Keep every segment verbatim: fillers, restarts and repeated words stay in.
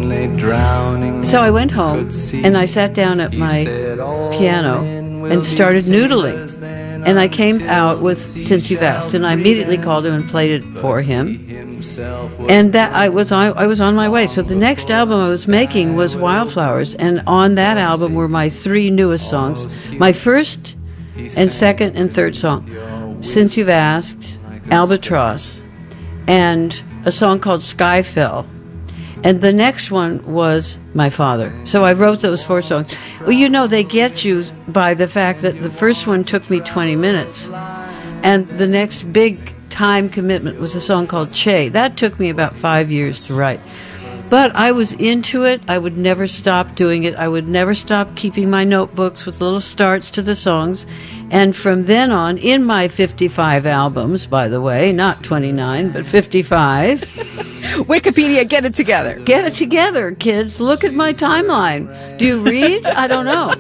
only drowning. So I went home and I sat down at my piano and started noodling. And I came out with Since You've Asked, and I immediately called him and played it for him. And that I was on, I was on my way. So the next album I was making was Wildflowers, and on that album were my three newest songs. My first and second and third song, Since You've Asked, Albatross, and a song called Sky Fell. And the next one was My Father. So I wrote those four songs. Well, you know, they get you by the fact that the first one took me twenty minutes. And the next big time commitment was a song called Che. That took me about five years to write. But I was into it. I would never stop doing it. I would never stop keeping my notebooks with little starts to the songs. And from then on, in my fifty-five albums, by the way, not twenty-nine, but fifty-five. Wikipedia, get it together. Get it together, kids. Look at my timeline. Do you read? I don't know.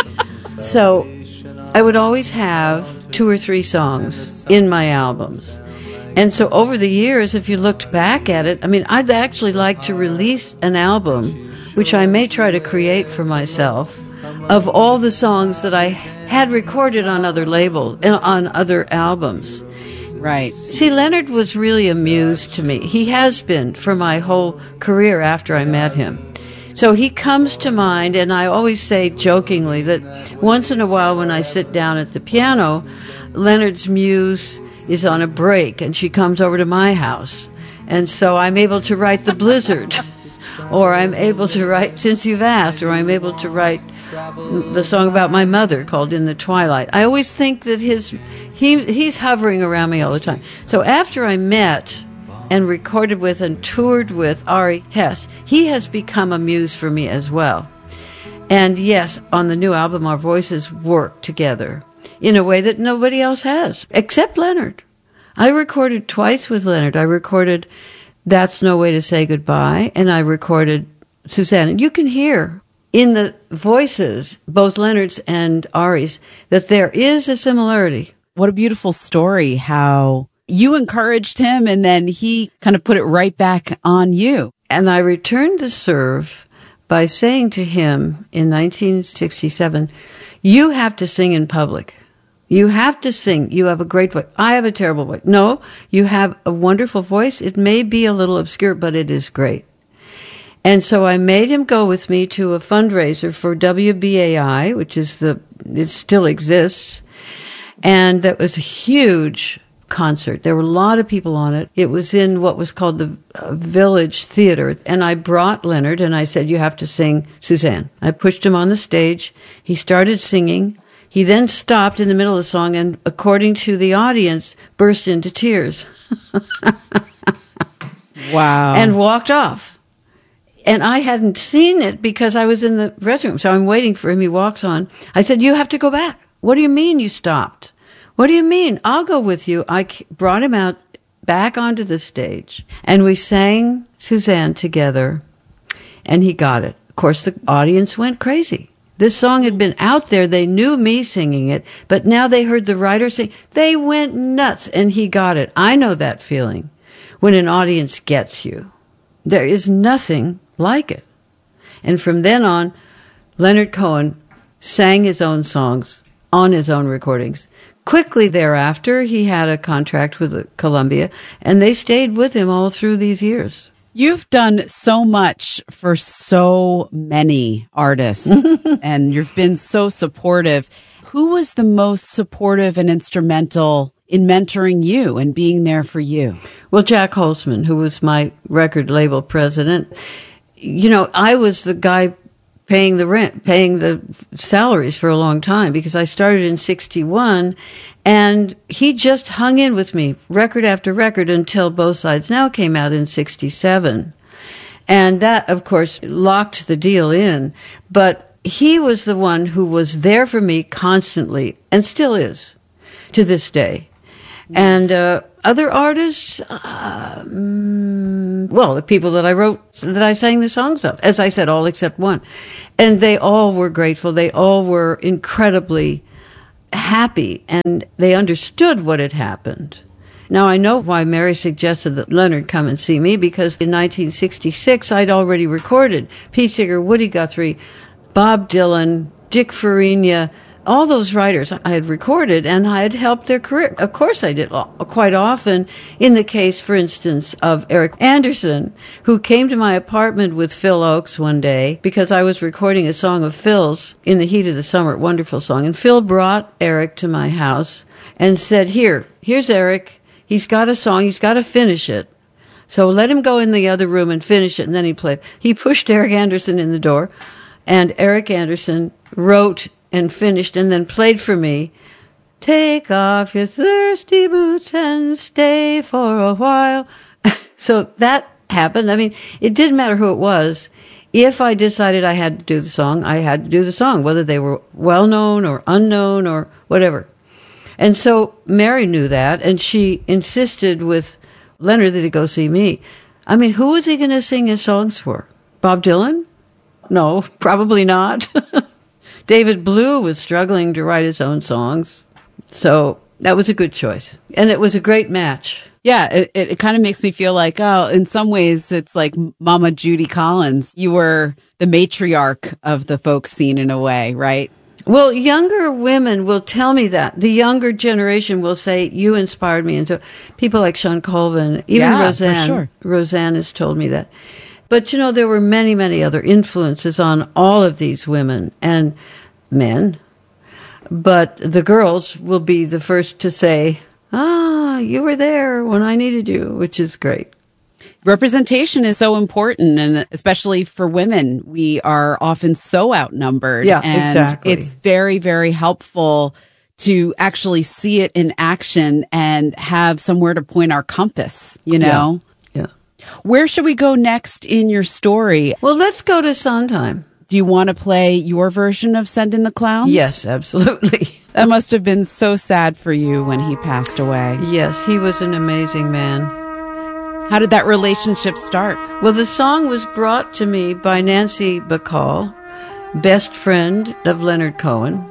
So I would always have two or three songs in my albums. And so over the years, if you looked back at it, I mean, I'd actually like to release an album, which I may try to create for myself, of all the songs that I had recorded on other labels, on other albums. Right. See, Leonard was really a muse to me. He has been for my whole career after I met him. So he comes to mind, and I always say jokingly that once in a while when I sit down at the piano, Leonard's muse is on a break, and she comes over to my house. And so I'm able to write The Blizzard, or I'm able to write Since You've Asked, or I'm able to write the song about my mother called In the Twilight. I always think that his he he's hovering around me all the time. So after I met and recorded with and toured with Ari Hess, he has become a muse for me as well. And yes, on the new album, our voices work together in a way that nobody else has, except Leonard. I recorded twice with Leonard. I recorded That's No Way to Say Goodbye, and I recorded Suzanne. And you can hear in the voices, both Leonard's and Ari's, that there is a similarity. What a beautiful story, how you encouraged him and then he kind of put it right back on you. And I returned the serve by saying to him in nineteen sixty-seven, you have to sing in public. You have to sing. You have a great voice. I have a terrible voice. No, you have a wonderful voice. It may be a little obscure, but it is great. And so I made him go with me to a fundraiser for W B A I, which is the, it still exists. And that was a huge concert. There were a lot of people on it. It was in what was called the uh, Village Theater. And I brought Leonard and I said, you have to sing Suzanne. I pushed him on the stage. He started singing. He then stopped in the middle of the song and, according to the audience, burst into tears. Wow. And walked off. And I hadn't seen it because I was in the restroom. So I'm waiting for him. He walks on. I said, you have to go back. What do you mean you stopped? What do you mean? I'll go with you. I brought him out back onto the stage and we sang Suzanne together and he got it. Of course, the audience went crazy. This song had been out there. They knew me singing it, but now they heard the writer sing. They went nuts and he got it. I know that feeling when an audience gets you. There is nothing like it. And from then on, Leonard Cohen sang his own songs on his own recordings. Quickly thereafter, he had a contract with Columbia, and they stayed with him all through these years. You've done so much for so many artists, and you've been so supportive. Who was the most supportive and instrumental in mentoring you and being there for you? Well, Jack Holzman, who was my record label president. You know, I was the guy paying the rent, paying the salaries for a long time because I started in sixty-one and he just hung in with me record after record until Both Sides Now came out in sixty-seven. And that, of course, locked the deal in. But he was the one who was there for me constantly and still is to this day. And uh, other artists, uh, mm, well, the people that I wrote, that I sang the songs of, as I said, all except one. And they all were grateful. They all were incredibly happy, and they understood what had happened. Now, I know why Mary suggested that Leonard come and see me, because in nineteen sixty-six, I'd already recorded Pete Seeger, Woody Guthrie, Bob Dylan, Dick Farina, all those writers I had recorded, and I had helped their career. Of course I did, quite often. In the case, for instance, of Eric Anderson, who came to my apartment with Phil Oakes one day because I was recording a song of Phil's, In the Heat of the Summer, wonderful song. And Phil brought Eric to my house and said, here, here's Eric. He's got a song. He's got to finish it. So let him go in the other room and finish it, and then he played. He pushed Eric Anderson in the door, and Eric Anderson wrote and finished and then played for me, take off your thirsty boots and stay for a while. So that happened. I mean, it didn't matter who it was. If I decided I had to do the song, I had to do the song, whether they were well-known or unknown or whatever. And so Mary knew that, and she insisted with Leonard that he go see me. I mean, who was he going to sing his songs for? Bob Dylan? No, probably not. David Blue was struggling to write his own songs. So that was a good choice. And it was a great match. Yeah, it, it, it kind of makes me feel like, oh, in some ways, it's like Mama Judy Collins. You were the matriarch of the folk scene in a way, right? Well, younger women will tell me that. The younger generation will say, you inspired me. And so people like Sean Colvin, even yeah, Roseanne, for sure. Roseanne has told me that. But, you know, there were many, many other influences on all of these women and men. But the girls will be the first to say, ah, you were there when I needed you, which is great. Representation is so important, and especially for women, we are often so outnumbered. Yeah, and exactly. It's very, very helpful to actually see it in action and have somewhere to point our compass, you know? Yeah. yeah. Where should we go next in your story? Well, let's go to Sondheim. Do you want to play your version of Send in the Clowns? Yes, absolutely. That must have been so sad for you when he passed away. Yes, he was an amazing man. How did that relationship start? Well, the song was brought to me by Nancy Bacall, best friend of Leonard Cohen,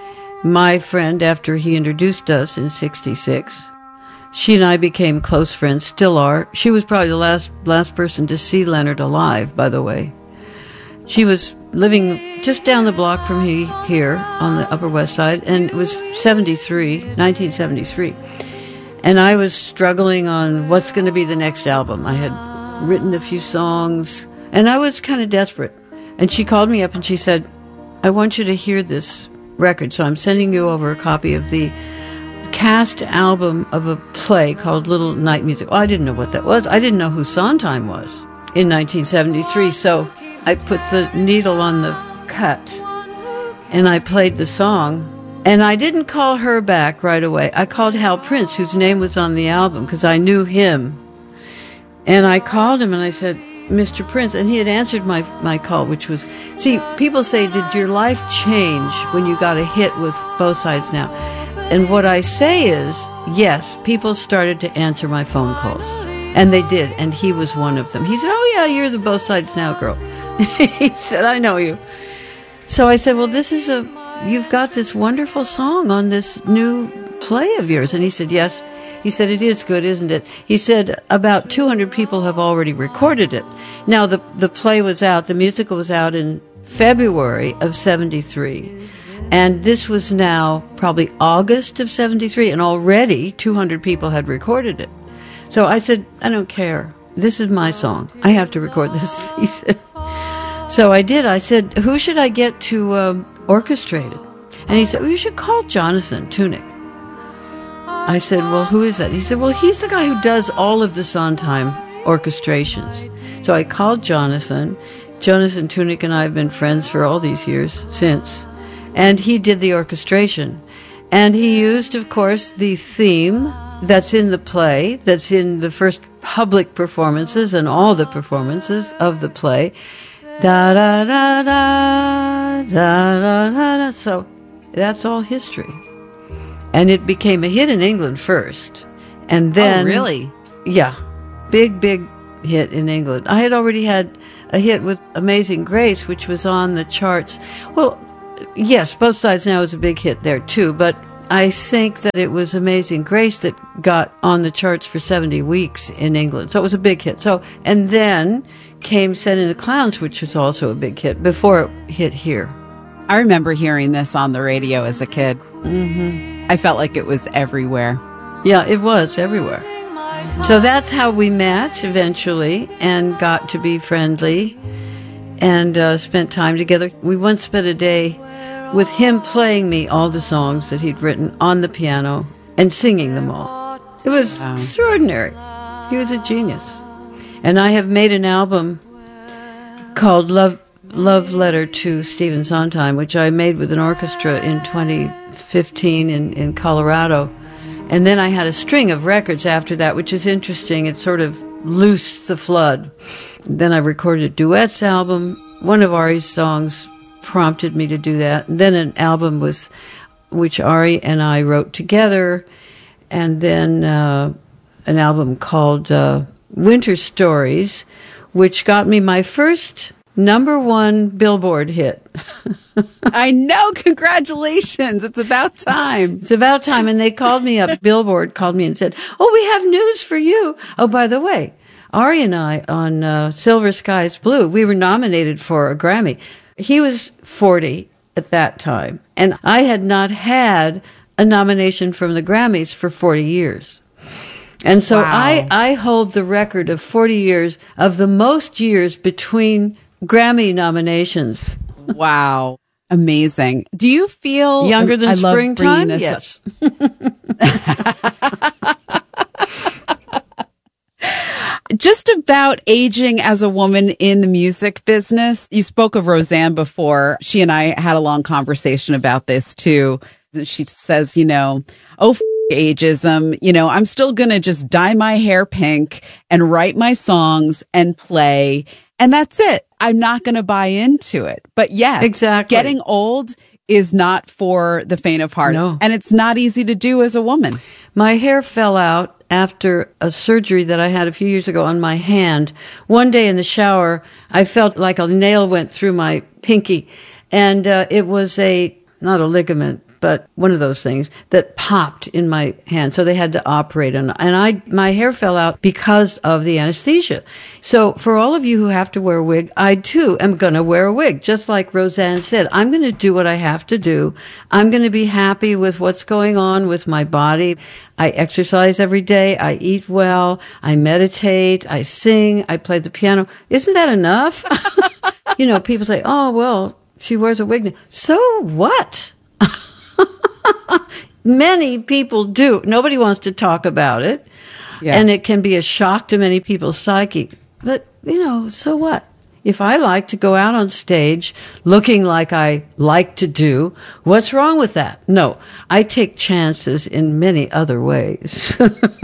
my friend after he introduced us in sixty-six. She and I became close friends, still are. She was probably the last last person to see Leonard alive, by the way. She was living just down the block from he, here on the Upper West Side, and it was seventy-three, nineteen seventy-three. And I was struggling on what's going to be the next album. I had written a few songs, and I was kind of desperate. And she called me up and she said, I want you to hear this record, so I'm sending you over a copy of the cast album of a play called Little Night Music. Oh, I didn't know what that was. I didn't know who Sondheim was in nineteen seventy-three. So I put the needle on the cut and I played the song. And I didn't call her back right away. I called Hal Prince, whose name was on the album, because I knew him. And I called him and I said, Mister Prince, and he had answered my my call, which was, see, people say, did your life change when you got a hit with Both Sides Now? And what I say is, yes, people started to answer my phone calls. And they did, and he was one of them. He said, oh, yeah, you're the Both Sides Now girl. He said, I know you. So I said, well, this is a, you've got this wonderful song on this new play of yours. And he said, yes. He said, it is good, isn't it? He said, about two hundred people have already recorded it. Now, the, the play was out, the musical was out in February of seventy-three. And this was now probably August of seventy-three, and already two hundred people had recorded it. So I said, I don't care. This is my song. I have to record this. He said. So I did. I said, who should I get to um, orchestrate it? And he said, well, you should call Jonathan Tunick. I said, well, who is that? He said, well, he's the guy who does all of the Sondheim orchestrations. So I called Jonathan. Jonathan Tunick and I have been friends for all these years since. And he did the orchestration. And he used, of course, the theme that's in the play, that's in the first public performances and all the performances of the play. Da da da da da da da da. So that's all history. And it became a hit in England first. And then... Oh, really? Yeah. Big, big hit in England. I had already had a hit with Amazing Grace, which was on the charts. Well, yes, Both Sides Now is a big hit there, too. But I think that it was Amazing Grace that got on the charts for seventy weeks in England. So it was a big hit. So, and then came Sending the Clowns, which was also a big hit before it hit here. I remember hearing this on the radio as a kid. Mm-hmm. I felt like it was everywhere. Yeah, it was everywhere. So that's how we met eventually and got to be friendly and uh, spent time together. We once spent a day with him playing me all the songs that he'd written on the piano and singing them all. It was wow. extraordinary. He was a genius. And I have made an album called Love Love Letter to Stephen Sondheim, which I made with an orchestra in twenty fifteen in, in Colorado. And then I had a string of records after that, which is interesting. It sort of loosed the flood. Then I recorded a duets album. One of Ari's songs prompted me to do that. And then an album was, which Ari and I wrote together. And then uh, an album called uh, Winter Stories, which got me my first number one Billboard hit. I know. Congratulations. It's about time. It's about time. And they called me up. Billboard called me and said, oh, we have news for you. Oh, by the way, Ari and I on uh, Silver Skies Blue, we were nominated for a Grammy. He was forty at that time, and I had not had a nomination from the Grammys for forty years. And so wow. I, I hold the record of forty years of the most years between Grammy nominations. Wow. Amazing. Do you feel younger than I springtime? Yes. Just about aging as a woman in the music business. You spoke of Roseanne before. She and I had a long conversation about this too. She says, you know, oh, f- ageism, you know, I'm still going to just dye my hair pink and write my songs and play. And that's it. I'm not going to buy into it. But yeah, exactly. Getting old is not for the faint of heart. No. And it's not easy to do as a woman. My hair fell out after a surgery that I had a few years ago on my hand. One day in the shower, I felt like a nail went through my pinky. And uh, it was a, not a ligament, but one of those things that popped in my hand. So they had to operate on, and I, my hair fell out because of the anesthesia. So for all of you who have to wear a wig, I too am going to wear a wig. Just like Roseanne said, I'm going to do what I have to do. I'm going to be happy with what's going on with my body. I exercise every day. I eat well. I meditate. I sing. I play the piano. Isn't that enough? You know, people say, oh, well, she wears a wig now. So what? Many people do. Nobody wants to talk about it. Yeah. And it can be a shock to many people's psyche. But, you know, so what? If I like to go out on stage looking like I like to do, what's wrong with that? No, I take chances in many other ways.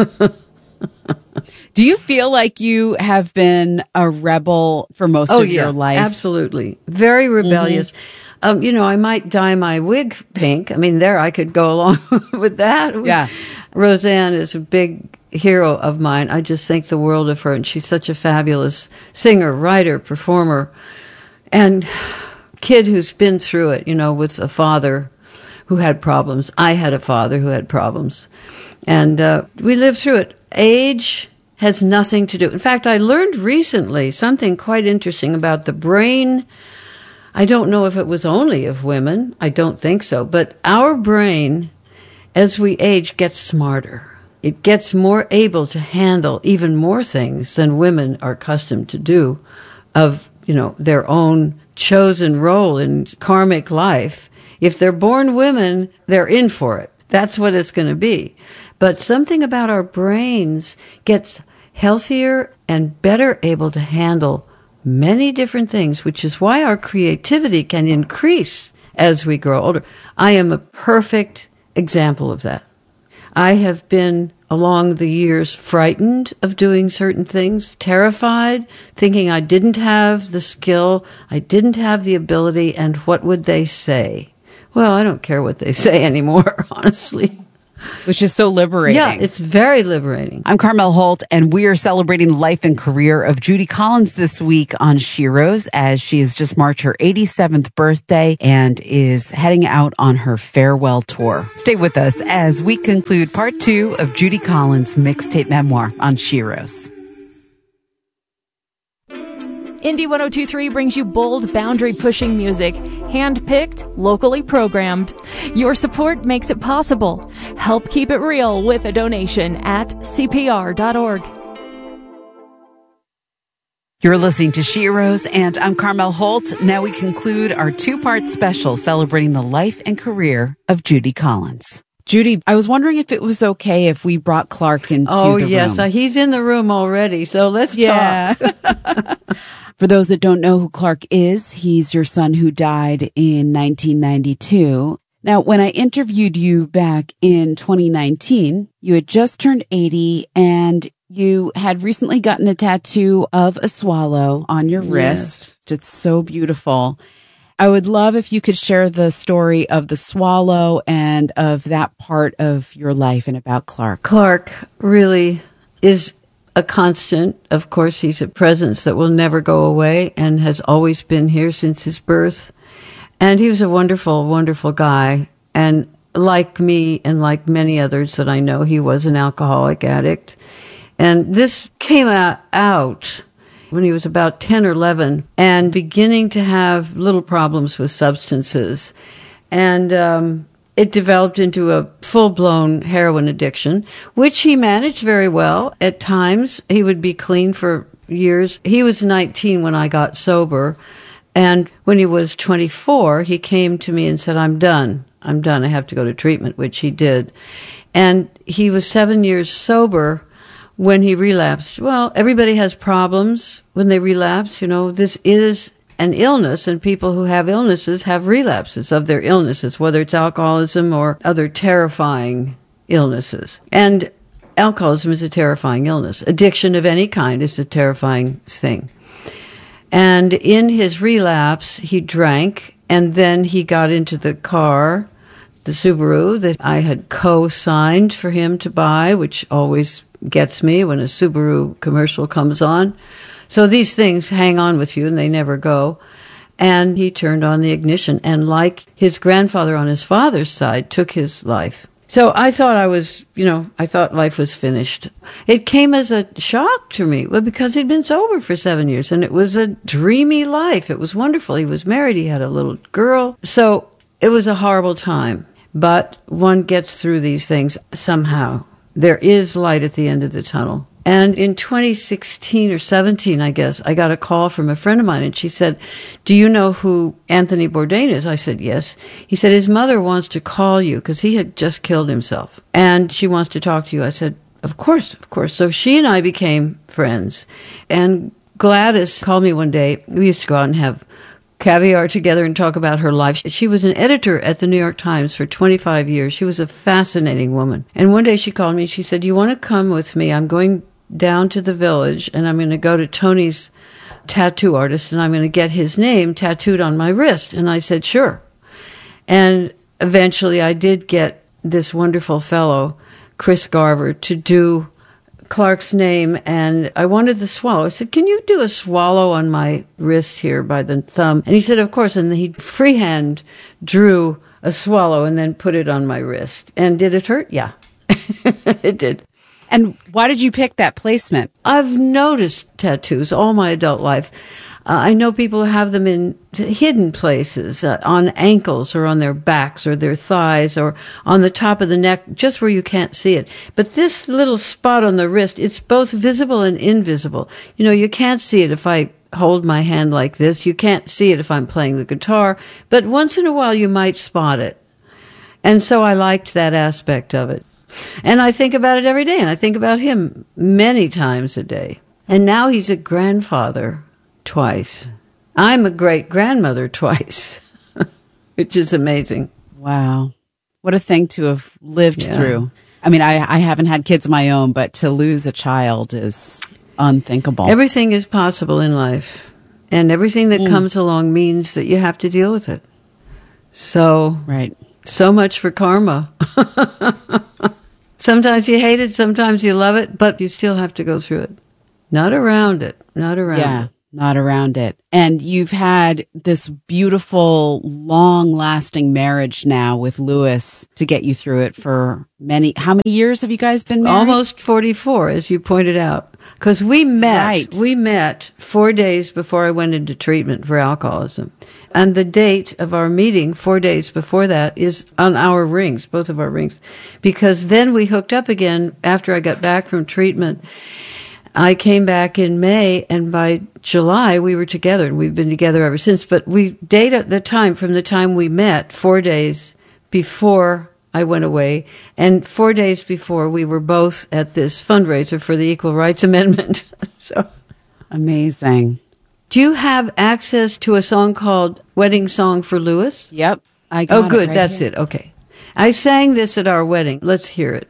Do you feel like you have been a rebel for most oh, of yeah, your life? Absolutely. Very rebellious. Mm-hmm. Um, you know, I might dye my wig pink. I mean, there I could go along with that. Yeah. Roseanne is a big hero of mine. I just think the world of her, and she's such a fabulous singer, writer, performer, and kid who's been through it, you know, with a father who had problems. I had a father who had problems. And uh, we lived through it. Age has nothing to do. In fact, I learned recently something quite interesting about the brain. I don't know if it was only of women. I don't think so. But our brain, as we age, gets smarter. It gets more able to handle even more things than women are accustomed to do of, you know, their own chosen role in karmic life. If they're born women, they're in for it. That's what it's going to be. But something about our brains gets healthier and better able to handle many different things, which is why our creativity can increase as we grow older. I am a perfect example of that. I have been, along the years, frightened of doing certain things, terrified, thinking I didn't have the skill, I didn't have the ability, and what would they say? Well, I don't care what they say anymore, honestly. Which is so liberating. Yeah, it's very liberating. I'm Carmel Holt, and we are celebrating the life and career of Judy Collins this week on Sheroes, as she has just marked her eighty-seventh birthday and is heading out on her farewell tour. Stay with us as we conclude part two of Judy Collins' mixtape memoir on Sheroes. Indie one oh two point three brings you bold, boundary-pushing music, hand-picked, locally programmed. Your support makes it possible. Help keep it real with a donation at c p r dot org. You're listening to Sheroes, and I'm Carmel Holt. Now we conclude our two-part special celebrating the life and career of Judy Collins. Judy, I was wondering if it was okay if we brought Clark into oh, the yes, room. Uh, he's in the room already, so let's yeah. talk. For those that don't know who Clark is, he's your son who died in nineteen ninety-two. Now, when I interviewed you back in twenty nineteen, you had just turned eighty and you had recently gotten a tattoo of a swallow on your wrist. Yes. It's so beautiful. I would love if you could share the story of the swallow and of that part of your life and about Clark. Clark really is a constant. Of course, he's a presence that will never go away and has always been here since his birth. And he was a wonderful, wonderful guy. And like me and like many others that I know, he was an alcoholic addict. And this came out, out when he was about ten or eleven and beginning to have little problems with substances. And um, it developed into a full-blown heroin addiction, which he managed very well. At times, he would be clean for years. He was nineteen when I got sober. And when he was twenty-four, he came to me and said, I'm done. I'm done. I have to go to treatment, which he did. And he was seven years sober when he relapsed. Well, everybody has problems when they relapse. You know, this is an illness, and people who have illnesses have relapses of their illnesses, whether it's alcoholism or other terrifying illnesses. And alcoholism is a terrifying illness. Addiction of any kind is a terrifying thing. And in his relapse, he drank, and then he got into the car, the Subaru that I had co-signed for him to buy, which always gets me when a Subaru commercial comes on. So these things hang on with you and they never go. And he turned on the ignition and, like his grandfather on his father's side, took his life. So I thought I was, you know, I thought life was finished. It came as a shock to me, well, because he'd been sober for seven years and it was a dreamy life. It was wonderful. He was married. He had a little girl. So it was a horrible time, but one gets through these things somehow. There is light at the end of the tunnel. And in twenty sixteen or seventeen, I guess, I got a call from a friend of mine, and she said, do you know who Anthony Bourdain is? I said, yes. He said, his mother wants to call you because he had just killed himself, and she wants to talk to you. I said, of course, of course. So she and I became friends. And Gladys called me one day. We used to go out and have caviar together and talk about her life. She was an editor at the New York Times for twenty-five years. She was a fascinating woman. And one day she called me and she said, you want to come with me? I'm going down to the village and I'm going to go to Tony's tattoo artist and I'm going to get his name tattooed on my wrist. And I said, sure. And eventually I did get this wonderful fellow, Chris Garver, to do Clark's name, and I wanted the swallow. I said, can you do a swallow on my wrist here by the thumb? And he said, of course. And he freehand drew a swallow and then put it on my wrist. And did it hurt? Yeah, it did. And why did you pick that placement? I've noticed tattoos all my adult life. Uh, I know people who have them in hidden places, uh, on ankles or on their backs or their thighs or on the top of the neck, just where you can't see it. But this little spot on the wrist, it's both visible and invisible. You know, you can't see it if I hold my hand like this. You can't see it if I'm playing the guitar. But once in a while, you might spot it. And so I liked that aspect of it. And I think about it every day, and I think about him many times a day. And now he's a grandfather twice. I'm a great-grandmother twice, which is amazing. Wow. What a thing to have lived yeah. through. I mean, I, I haven't had kids of my own, but to lose a child is unthinkable. Everything is possible in life, and everything that mm. comes along means that you have to deal with it. So, right. So much for karma. Sometimes you hate it, sometimes you love it, but you still have to go through it. Not around it. Not around yeah, it. Not around it. And you've had this beautiful, long-lasting marriage now with Louis to get you through it for many, how many years have you guys been married? Almost forty-four, as you pointed out. Because we met, right. we met four days before I went into treatment for alcoholism. And the date of our meeting, four days before that, is on our rings, both of our rings. Because then we hooked up again after I got back from treatment. I came back in May, and by July we were together, and we've been together ever since. But we dated the time from the time we met, four days before I went away, and four days before we were both at this fundraiser for the Equal Rights Amendment. So amazing. Do you have access to a song called Wedding Song for Louis? Yep. I got oh, good. It right That's here. it. Okay. I sang this at our wedding. Let's hear it.